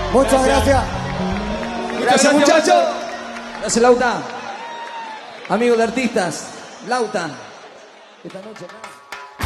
Muchas gracias. Gracias, muchachos. Gracias, Lauta. Amigo de artistas, Lauta. Esta noche acá.